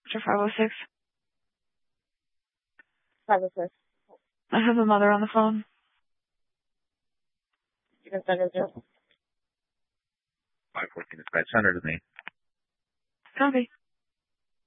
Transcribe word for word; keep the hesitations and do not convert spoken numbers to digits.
After five oh six. five oh six. I have the mother on the phone. You can send it to five fourteen dispatch. Send her to me. Copy.